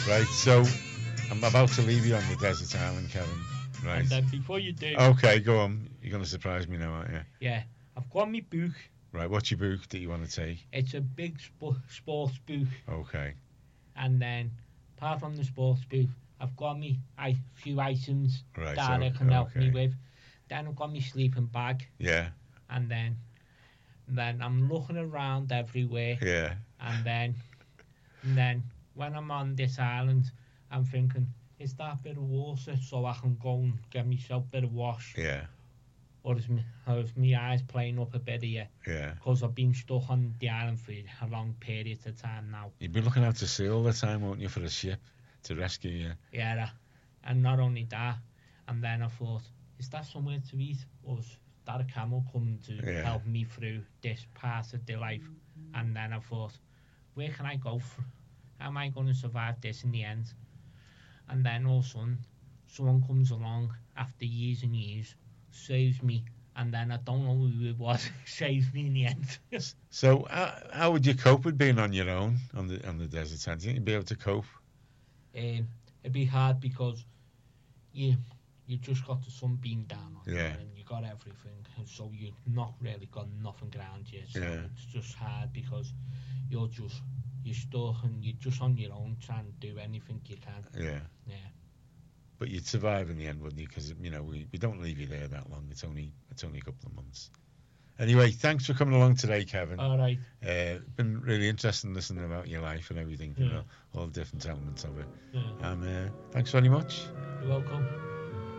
Right, so I'm about to leave you on the desert island, Kevin. Right. And then before you do, Okay, go on. You're going to surprise me now, aren't you? yeah, I've got my book. Right, what's your book that you want to take? It's a big sports book. Okay. And then, apart from the sports book, I've got me few items Right, that it can help me with. Then I've got my sleeping bag. Yeah. And then I'm looking around everywhere. Yeah. And then when I'm on this island, I'm thinking, is that a bit of water so I can go and get myself a bit of wash? Yeah. Or is my eyes playing up a bit here? Yeah. Because I've been stuck on the island for a long period of time now. You'd be looking out to sea all the time, won't you, for a ship to rescue you? Yeah, and not only that, and then I thought, is that somewhere to eat? Or is that a camel coming to help me through this part of the life? And then I thought, where can I go? How am I going to survive this in the end? And then all of a sudden, someone comes along after years and years, saves me, and then I don't know who it was, saves me in the end. So, how would you cope with being on your own on the desert sand? Do you think you'd be able to cope? It'd be hard because you just got the sunbeam down on you, and you got everything, and so you've not really got nothing around you. So it's just hard because you're stuck and you're just on your own trying to do anything you can. Yeah. But you'd survive in the end, wouldn't you? Because we don't leave you there that long. It's only a couple of months. Anyway, thanks for coming along today, Kevin. All right. Been really interesting listening about your life and everything, all the different elements of it. Yeah. Thanks very much. You're welcome.